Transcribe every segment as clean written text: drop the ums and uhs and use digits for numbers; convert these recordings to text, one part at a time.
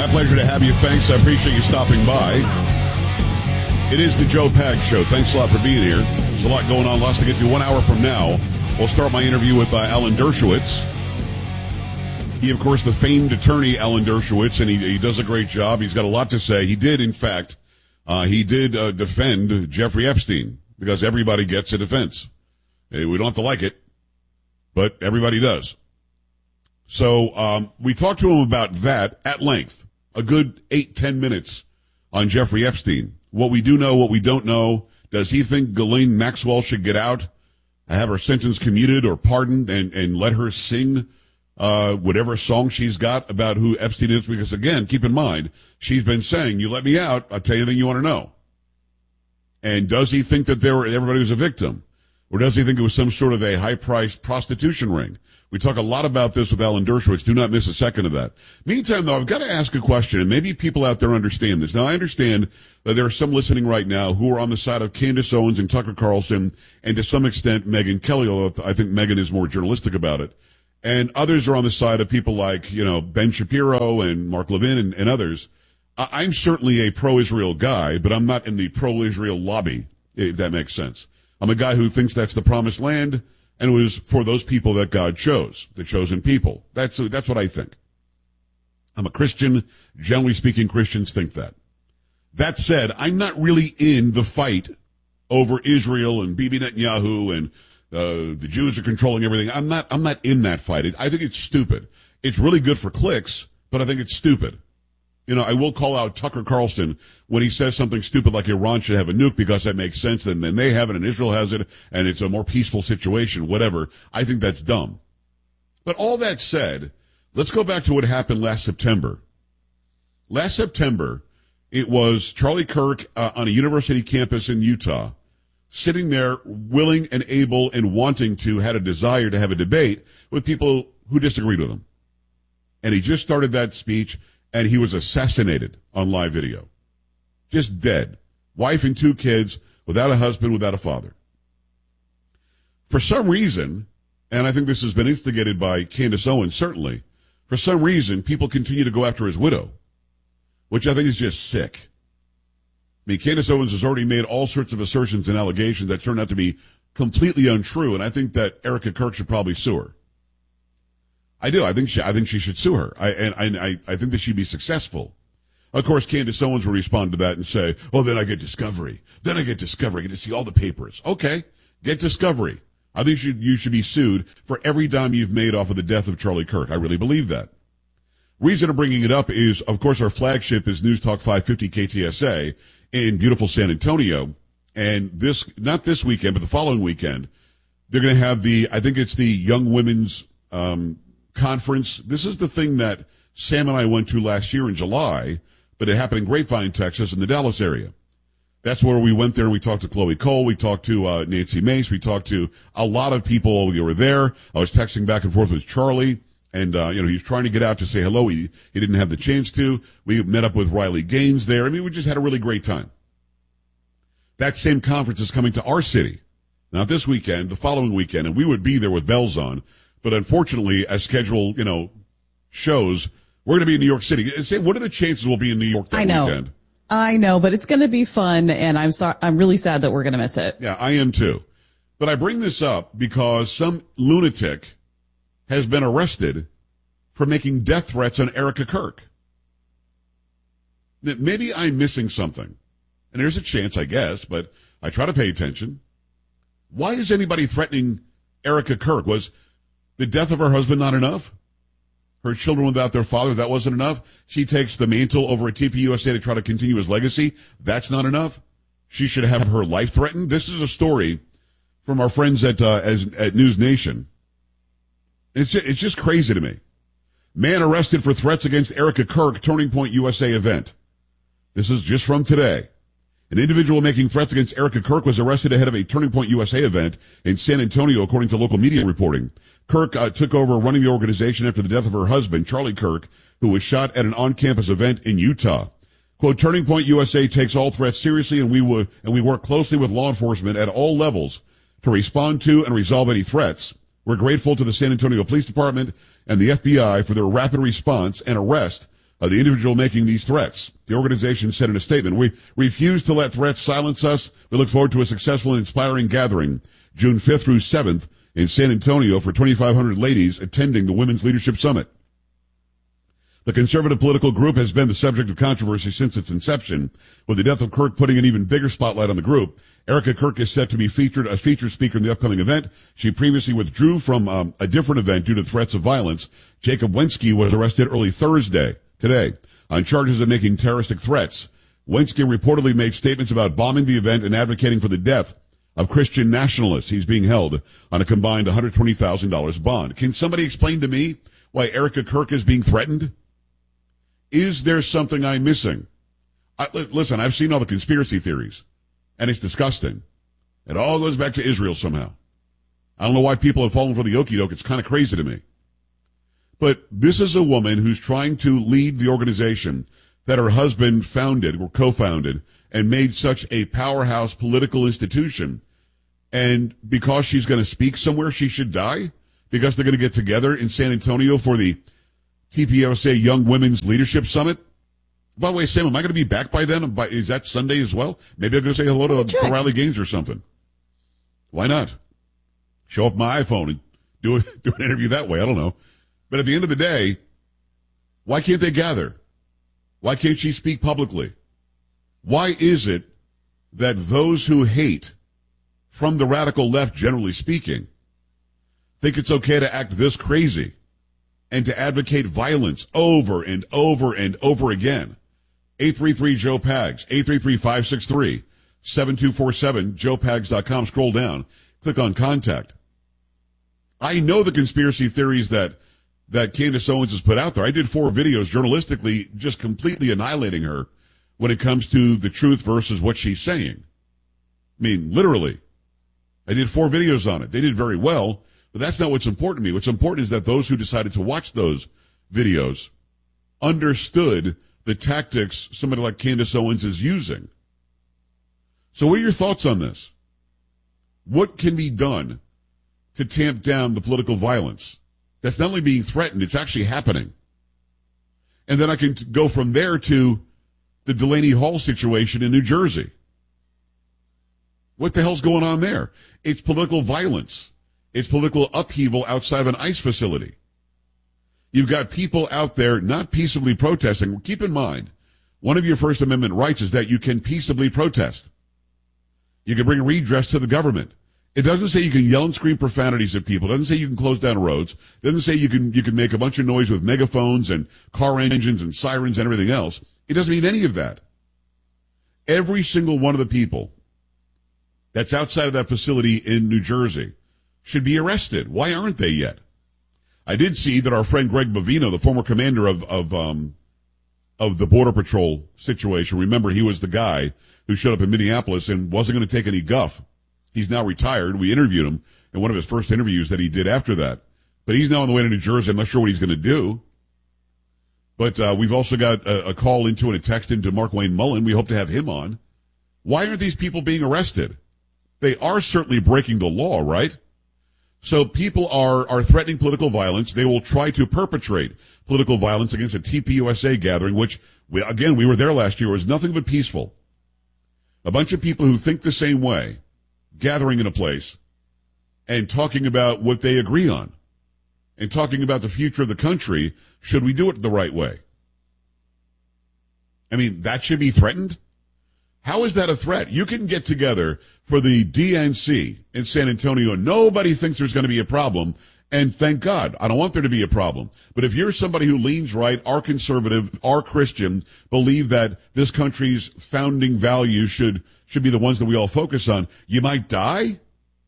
My pleasure to have you. Thanks. I appreciate you stopping by. It is the Joe Pags Show. Thanks a lot for being here. There's a lot going on. Lots to get to. 1 hour from now, we'll start my interview with Alan Dershowitz. He, of course, the famed attorney, Alan Dershowitz, and he does a great job. He's got a lot to say. He did, in fact, defend Jeffrey Epstein, because everybody gets a defense. We don't have to like it, but everybody does. So we talked to him about that at length, a good 8-10 minutes on Jeffrey Epstein. What we do know, what we don't know. Does he think Ghislaine Maxwell should get out, have her sentence commuted or pardoned, and let her sing whatever song she's got about who Epstein is? Because, again, keep in mind, she's been saying, you let me out, I'll tell you anything you want to know. And does he think that everybody was a victim? Or does he think it was some sort of a high-priced prostitution ring? We talk a lot about this with Alan Dershowitz. Do not miss a second of that. Meantime, though, I've got to ask a question, and maybe people out there understand this. Now, I understand that there are some listening right now who are on the side of Candace Owens and Tucker Carlson, and to some extent Megyn Kelly, although I think Megyn is more journalistic about it. And others are on the side of people like, Ben Shapiro and Mark Levin and others. I'm certainly a pro-Israel guy, but I'm not in the pro-Israel lobby, if that makes sense. I'm a guy who thinks that's the promised land, and it was for those people that God chose, the chosen people. That's what I think. I'm a Christian. Generally speaking, Christians think that. That said, I'm not really in the fight over Israel and Bibi Netanyahu and the Jews are controlling everything. I'm not in that fight. I think it's stupid. It's really good for clicks, but I think it's stupid. I will call out Tucker Carlson when he says something stupid like Iran should have a nuke because that makes sense, and then they have it and Israel has it, and it's a more peaceful situation, whatever. I think that's dumb. But all that said, let's go back to what happened last September. Last September, it was Charlie Kirk on a university campus in Utah, sitting there willing and able and wanting to, had a desire to have a debate with people who disagreed with him. And he just started that speech, and he was assassinated on live video. Just dead. Wife and 2 kids, without a husband, without a father. For some reason, and I think this has been instigated by Candace Owens, certainly, for some reason, people continue to go after his widow, which I think is just sick. I mean, Candace Owens has already made all sorts of assertions and allegations that turned out to be completely untrue, and I think that Erica Kirk should probably sue her. I do. I think she should sue her. I think that she'd be successful. Of course, Candace Owens will respond to that and say, "Oh, then I get discovery. I get to see all the papers." Okay, get discovery. I think you should be sued for every dime you've made off of the death of Charlie Kirk. I really believe that. Reason of bringing it up is, of course, our flagship is News Talk 550 KTSA in beautiful San Antonio, and not this weekend, but the following weekend, they're going to have I think it's the Young Women's Conference. This is the thing that Sam and I went to last year in July, but it happened in Grapevine, Texas, in the Dallas area. That's where we went there and we talked to Chloe Cole. We talked to Nancy Mace. We talked to a lot of people who were there. I was texting back and forth with Charlie, and he was trying to get out to say hello. He didn't have the chance to. We met up with Riley Gaines there. I mean, we just had a really great time. That same conference is coming to our city, not this weekend, the following weekend, and we would be there with bells on. But unfortunately, as scheduled, shows, we're going to be in New York City. Say, what are the chances we'll be in New York that weekend? I know, but it's going to be fun, and I'm really sad that we're going to miss it. Yeah, I am too. But I bring this up because some lunatic has been arrested for making death threats on Erica Kirk. Maybe I'm missing something. And there's a chance, I guess, but I try to pay attention. Why is anybody threatening Erica Kirk? Was the death of her husband not enough? Her children without their father, that wasn't enough? She takes the mantle over at TPUSA to try to continue his legacy. That's not enough? She should have her life threatened? This is a story from our friends at News Nation. It's just crazy to me. Man arrested for threats against Erica Kirk, Turning Point USA event. This is just from today. An individual making threats against Erica Kirk was arrested ahead of a Turning Point USA event in San Antonio, according to local media reporting. Kirk took over running the organization after the death of her husband, Charlie Kirk, who was shot at an on-campus event in Utah. Quote, Turning Point USA takes all threats seriously, and we work closely with law enforcement at all levels to respond to and resolve any threats. We're grateful to the San Antonio Police Department and the FBI for their rapid response and arrest the individual making these threats. The organization said in a statement, "We refuse to let threats silence us. We look forward to a successful and inspiring gathering June 5th through 7th in San Antonio for 2,500 ladies attending the Women's Leadership Summit." The conservative political group has been the subject of controversy since its inception, with the death of Kirk putting an even bigger spotlight on the group. Erica Kirk is set to be a featured speaker in the upcoming event. She previously withdrew from a different event due to threats of violence. Jacob Wensky was arrested early today, on charges of making terroristic threats. Wensky reportedly made statements about bombing the event and advocating for the death of Christian nationalists. He's being held on a combined $120,000 bond. Can somebody explain to me why Erica Kirk is being threatened? Is there something I'm missing? Listen, I've seen all the conspiracy theories, and it's disgusting. It all goes back to Israel somehow. I don't know why people have fallen for the okie doke. It's kind of crazy to me. But this is a woman who's trying to lead the organization that her husband founded or co-founded and made such a powerhouse political institution. And because she's going to speak somewhere, she should die? Because they're going to get together in San Antonio for the TPUSA Young Women's Leadership Summit? By the way, Sam, am I going to be back by then? Is that Sunday as well? Maybe I'm going to say hello to Riley Gaines or something. Why not? Show up my iPhone and do an interview that way. I don't know. But at the end of the day, why can't they gather? Why can't she speak publicly? Why is it that those who hate from the radical left, generally speaking, think it's okay to act this crazy and to advocate violence over and over and over again? 833-JOE-PAGS, 833-563-7247, joepags.com. Scroll down, click on contact. I know the conspiracy theories that Candace Owens has put out there. I did 4 videos journalistically just completely annihilating her when it comes to the truth versus what she's saying. I mean, literally. I did 4 videos on it. They did very well, but that's not what's important to me. What's important is that those who decided to watch those videos understood the tactics somebody like Candace Owens is using. So what are your thoughts on this? What can be done to tamp down the political violence that's not only being threatened, it's actually happening? And then I can go from there to the Delaney Hall situation in New Jersey. What the hell's going on there? It's political violence. It's political upheaval outside of an ICE facility. You've got people out there not peaceably protesting. Keep in mind, one of your First Amendment rights is that you can peaceably protest. You can bring redress to the government. It doesn't say you can yell and scream profanities at people. It doesn't say you can close down roads. It doesn't say you can make a bunch of noise with megaphones and car engines and sirens and everything else. It doesn't mean any of that. Every single one of the people that's outside of that facility in New Jersey should be arrested. Why aren't they yet? I did see that our friend Greg Bovino, the former commander of the Border Patrol situation, remember he was the guy who showed up in Minneapolis and wasn't going to take any guff. He's now retired. We interviewed him in one of his first interviews that he did after that. But he's now on the way to New Jersey. I'm not sure what he's going to do. But we've also got a call into and a text into Mark Wayne Mullen. We hope to have him on. Why aren't these people being arrested? They are certainly breaking the law, right? So people are threatening political violence. They will try to perpetrate political violence against a TPUSA gathering, which, we were there last year. It was nothing but peaceful. A bunch of people who think the same way, gathering in a place and talking about what they agree on and talking about the future of the country. Should we do it the right way? I mean, that should be threatened? How is that a threat? You can get together for the DNC in San Antonio and nobody thinks there's going to be a problem. And thank God, I don't want there to be a problem. But if you're somebody who leans right, are conservative, are Christian, believe that this country's founding values should be the ones that we all focus on, you might die.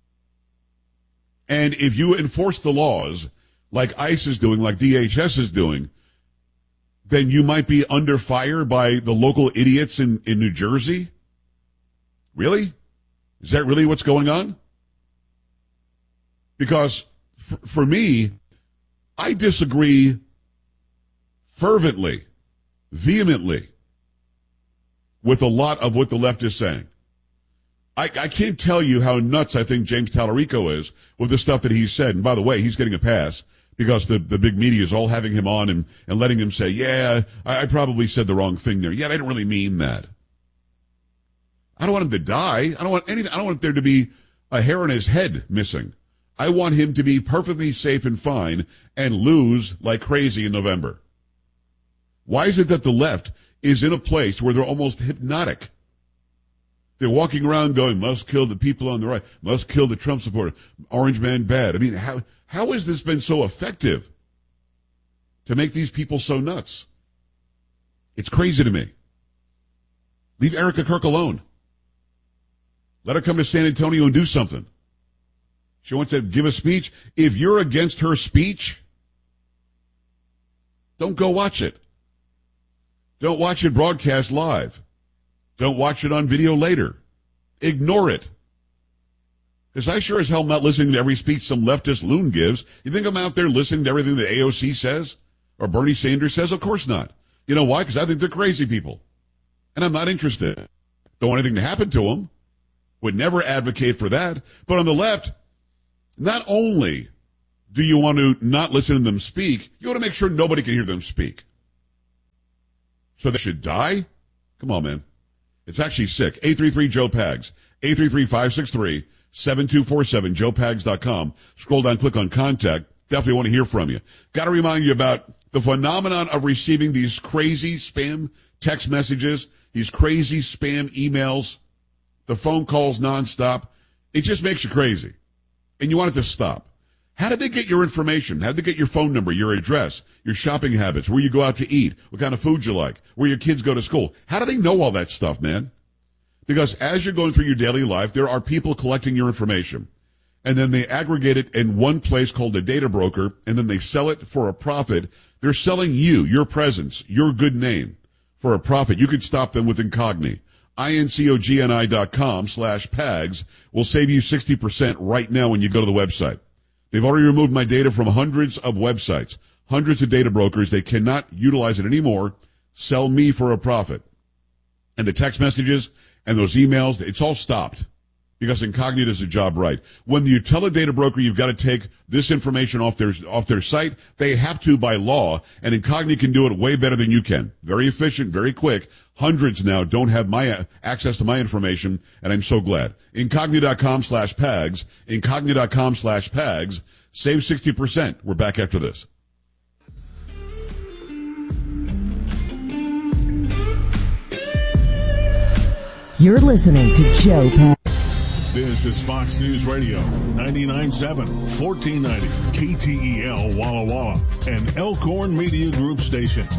And if you enforce the laws like ICE is doing, like DHS is doing, then you might be under fire by the local idiots in New Jersey? Really? Is that really what's going on? Because for me, I disagree fervently, vehemently with a lot of what the left is saying. I can't tell you how nuts I think James Tallarico is with the stuff that he said. And by the way, he's getting a pass because the big media is all having him on and letting him say, yeah, I probably said the wrong thing there. Yeah, I didn't really mean that. I don't want him to die. I don't want anything. I don't want there to be a hair on his head missing. I want him to be perfectly safe and fine and lose like crazy in November. Why is it that the left is in a place where they're almost hypnotic? They're walking around going, must kill the people on the right, must kill the Trump supporter, orange man bad. I mean, how has this been so effective to make these people so nuts? It's crazy to me. Leave Erica Kirk alone. Let her come to San Antonio and do something. She wants to give a speech. If you're against her speech, don't go watch it. Don't watch it broadcast live. Don't watch it on video later. Ignore it. Because I sure as hell am not listening to every speech some leftist loon gives. You think I'm out there listening to everything that AOC says or Bernie Sanders says? Of course not. You know why? Because I think they're crazy people. And I'm not interested. Don't want anything to happen to them. Would never advocate for that. But on the left, not only do you want to not listen to them speak, you want to make sure nobody can hear them speak. So they should die? Come on, man. It's actually sick. 833-JOE-PAGS. 833-563-7247. JoePags.com. Scroll down, click on contact. Definitely want to hear from you. Got to remind you about the phenomenon of receiving these crazy spam text messages, these crazy spam emails, the phone calls nonstop. It just makes you crazy. And you want it to stop. How did they get your information? How did they get your phone number, your address, your shopping habits, where you go out to eat, what kind of food you like, where your kids go to school? How do they know all that stuff, man? Because as you're going through your daily life, there are people collecting your information. And then they aggregate it in one place called a data broker, and then they sell it for a profit. They're selling you, your presence, your good name for a profit. You could stop them with Incogni. incogni.com/PAGS will save you 60% right now when you go to the website. They've already removed my data from hundreds of websites, hundreds of data brokers. They cannot utilize it anymore. Sell me for a profit. And the text messages and those emails, it's all stopped because Incogni does the job right. When you tell a data broker you've got to take this information off their site, they have to by law, and Incogni can do it way better than you can. Very efficient, very quick. Hundreds now don't have my access to my information, and I'm so glad. Incogni.com/PAGS, Incogni.com/PAGS. Save 60%. We're back after this. You're listening to Joe Pags. This is Fox News Radio, 99.7, 1490, KTEL Walla Walla, and Elkhorn Media Group station.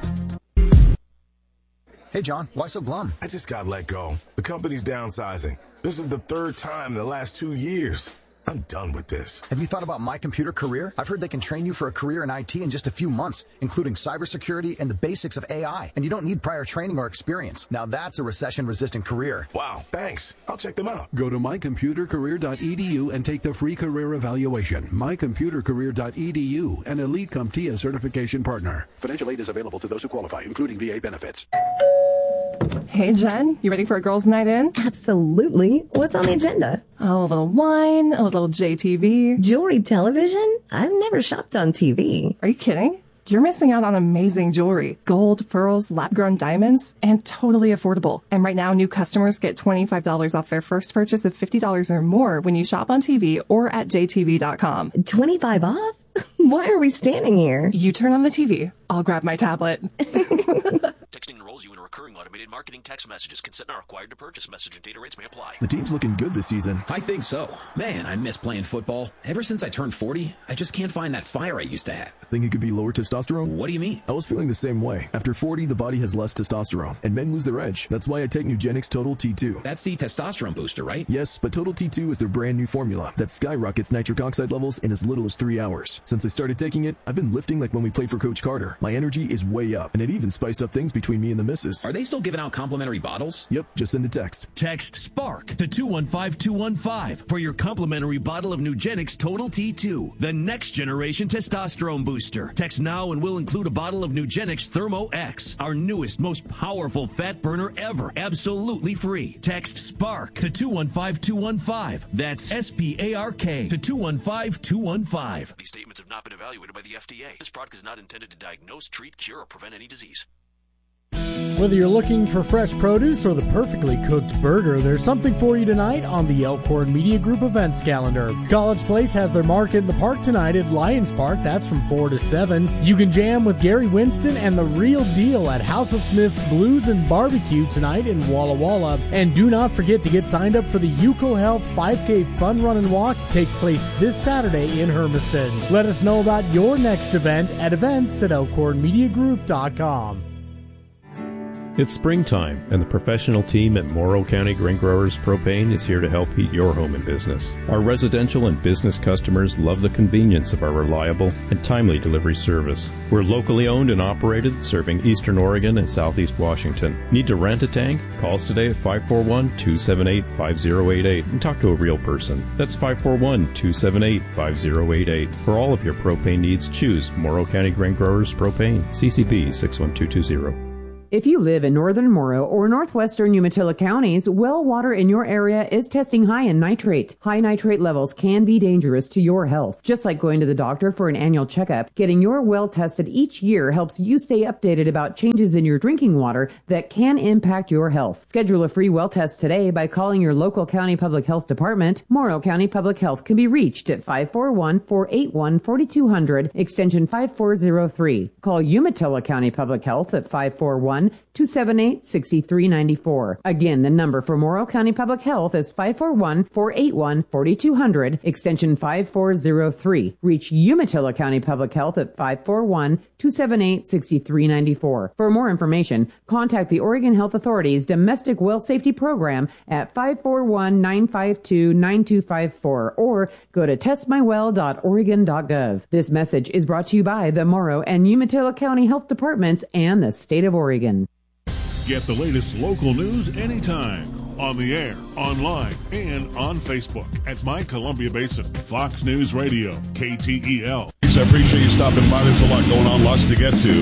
Hey, John, why so glum? I just got let go. The company's downsizing. This is the third time in the last 2 years. I'm done with this. Have you thought about My Computer Career? I've heard they can train you for a career in IT in just a few months, including cybersecurity and the basics of AI. And you don't need prior training or experience. Now that's a recession-resistant career. Wow, thanks. I'll check them out. Go to mycomputercareer.edu and take the free career evaluation. mycomputercareer.edu, an Elite CompTIA certification partner. Financial aid is available to those who qualify, including VA benefits. Hey, Jen, you ready for a girls' night in? Absolutely. What's on the agenda? Oh, a little wine, a little JTV. Jewelry television? I've never shopped on TV. Are you kidding? You're missing out on amazing jewelry. Gold, pearls, lab-grown diamonds, and totally affordable. And right now, new customers get $25 off their first purchase of $50 or more when you shop on TV or at jtv.com. 25 off? Why are we standing here? You turn on the TV. I'll grab my tablet. Texting enrolls you in recurring automated marketing text messages. Consent not required to purchase. Message and data rates may apply. The team's looking good this season. I think so. Man, I miss playing football. Ever since I turned 40, I just can't find that fire I used to have. Think it could be lower testosterone? What do you mean? I was feeling the same way. After 40, the body has less testosterone, and men lose their edge. That's why I take Nugenix Total T2. That's the testosterone booster, right? Yes, but Total T2 is their brand new formula that skyrockets nitric oxide levels in as little as 3 hours. Since I started taking it, I've been lifting like when we played for Coach Carter. My energy is way up, and it even spiced up things between me and the misses. Are they still giving out complimentary bottles? Yep, just send a text. Text SPARK to 215215 for your complimentary bottle of Nugenix Total T2, the next generation testosterone booster. Text now and we'll include a bottle of Nugenix Thermo X, our newest, most powerful fat burner ever, absolutely free. Text SPARK to 215215. That's SPARK to 215215. These statements have not been evaluated by the FDA. This product is not intended to diagnose, treat, cure, or prevent any disease. Whether you're looking for fresh produce or the perfectly cooked burger, there's something for you tonight on the Elkhorn Media Group events calendar. College Place has their Market in the Park tonight at Lions Park. That's from 4 to 7. You can jam with Gary Winston and The Real Deal at House of Smith's Blues and Barbecue tonight in Walla Walla. And do not forget to get signed up for the Yuko Health 5K Fun Run and Walk. It takes place this Saturday in Hermiston. Let us know about your next event at events@elkhornmediagroup.com. It's springtime, and the professional team at Morrow County Grain Growers Propane is here to help heat your home and business. Our residential and business customers love the convenience of our reliable and timely delivery service. We're locally owned and operated, serving Eastern Oregon and Southeast Washington. Need to rent a tank? Call us today at 541-278-5088 and talk to a real person. That's 541-278-5088. For all of your propane needs, choose Morrow County Grain Growers Propane, CCP 61220. If you live in northern Morrow or northwestern Umatilla counties, well water in your area is testing high in nitrate. High nitrate levels can be dangerous to your health. Just like going to the doctor for an annual checkup, getting your well tested each year helps you stay updated about changes in your drinking water that can impact your health. Schedule a free well test today by calling your local county public health department. Morrow County Public Health can be reached at 541-481-4200, extension 5403. Call Umatilla County Public Health at 541-278-6394. Again, the number for Morrow County Public Health is 541-481-4200, extension 5403. Reach Umatilla County Public Health at 541-278-6394. For more information, contact the Oregon Health Authority's Domestic Well Safety Program at 541-952-9254 or go to testmywell.oregon.gov. This message is brought to you by the Morrow and Umatilla County Health Departments and the State of Oregon. Get the latest local news anytime. On the air, online, and on Facebook at My Columbia Basin. Fox News Radio, KTEL. I appreciate you stopping by. There's a lot going on, lots to get to.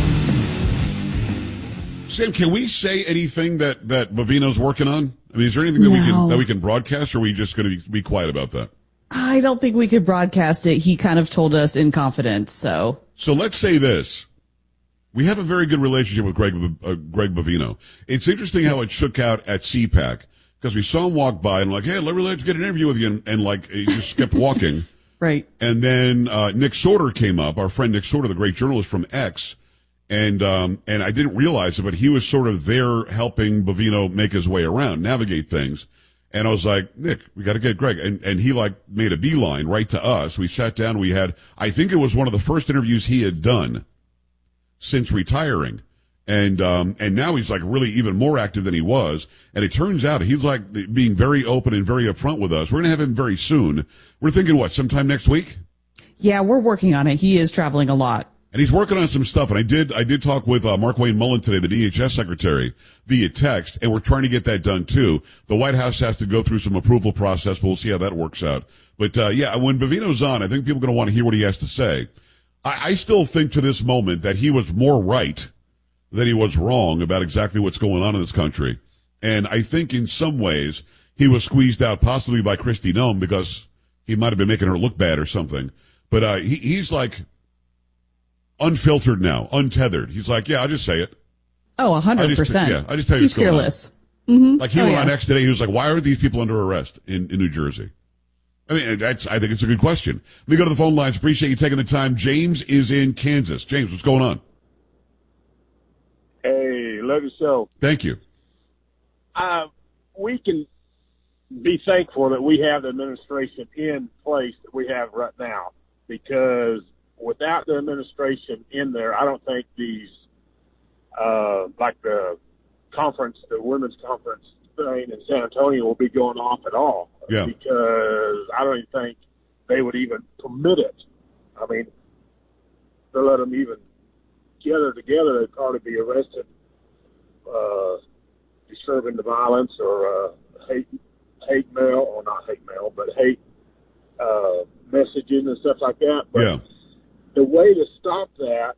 Sam, can we say anything that Bovino's working on? I mean, is there anything that we can broadcast, or are we just going to be quiet about that? I don't think we could broadcast it. He kind of told us in confidence, so. So let's say this. We have a very good relationship with Greg Bovino. It's interesting how it shook out at CPAC, because we saw him walk by and like, hey, let's get an interview with you, and like, he just kept walking. Right. And then Nick Sorter came up, our friend Nick Sorter, the great journalist from X, and I didn't realize it, but he was sort of there helping Bovino make his way around, navigate things. And I was like, Nick, we got to get Greg. And he like made a beeline right to us. We sat down. We had, I think it was one of the first interviews he had done since retiring. And now he's like really even more active than he was. And it turns out he's like being very open and very upfront with us. We're going to have him very soon. We're thinking sometime next week? Yeah, we're working on it. He is traveling a lot. And he's working on some stuff. And I did talk with Mark Wayne Mullen today, the DHS secretary, via text, and we're trying to get that done too. The White House has to go through some approval process, but we'll see how that works out. But yeah, when Bovino's on, I think people are going to want to hear what he has to say. I still think to this moment that he was more right than he was wrong about exactly what's going on in this country. And I think in some ways he was squeezed out possibly by Kristi Noem because he might have been making her look bad or something. But he's like unfiltered now, untethered. He's like, yeah, I'll just say it. Oh, 100%. Yeah, I just tell you he's fearless. Mm-hmm. Like he went on X today. He was like, why are these people under arrest in New Jersey? I mean, I think it's a good question. Let me go to the phone lines. Appreciate you taking the time. James is in Kansas. James, what's going on? Hey, love your show. Thank you. We can be thankful that we have the administration in place that we have right now, because without the administration in there, I don't think these, like the women's conference thing in San Antonio will be going off at all. Yeah. Because I don't even think they would even permit it. I mean, to let them even gather together, they'd probably be arrested disturbing the violence or hate mail, or not hate mail, but hate messaging and stuff like that. But the way to stop that,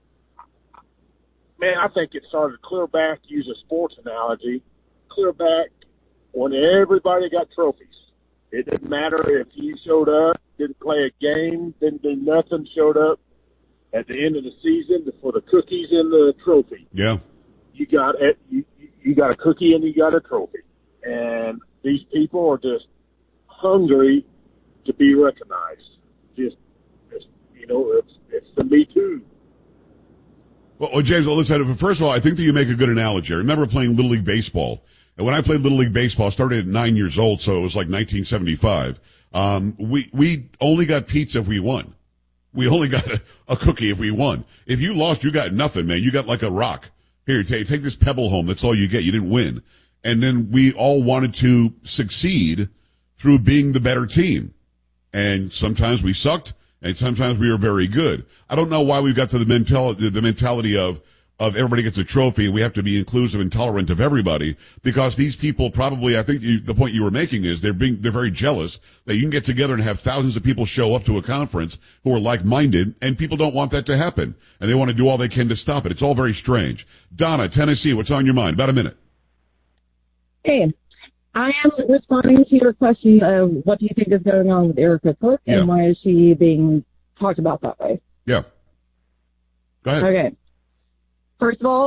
man, I think it started clear back, use a sports analogy, clear back when everybody got trophies. It didn't matter if you showed up, didn't play a game, didn't do nothing, showed up at the end of the season for the cookies and the trophy. Yeah. You got it. You got a cookie and you got a trophy. And these people are just hungry to be recognized. Just it's the Me Too. Well, James, listen, first of all, I think that you make a good analogy. I remember playing Little League Baseball. And when I played Little League Baseball, I started at 9 years old, so it was like 1975. We only got pizza if we won. We only got a cookie if we won. If you lost, you got nothing, man. You got like a rock. Here, take this pebble home. That's all you get. You didn't win. And then we all wanted to succeed through being the better team. And sometimes we sucked, and sometimes we were very good. I don't know why we've got to the mentality of everybody gets a trophy. We have to be inclusive and tolerant of everybody, because these people probably, I think the point you were making is they're very jealous that you can get together and have thousands of people show up to a conference who are like-minded, and people don't want that to happen, and they want to do all they can to stop it. It's all very strange. Donna, Tennessee, what's on your mind? About a minute. Hey, I am responding to your question of what do you think is going on with Erica Cook, and why is she being talked about that way? Yeah. Go ahead. Okay. First of all,